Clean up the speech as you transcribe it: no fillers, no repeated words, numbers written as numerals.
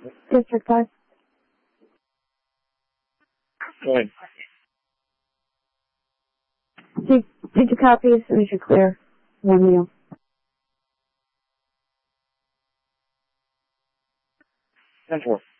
District 5. Go ahead. Did you copy as soon as you're clear? Romeo. Ten four.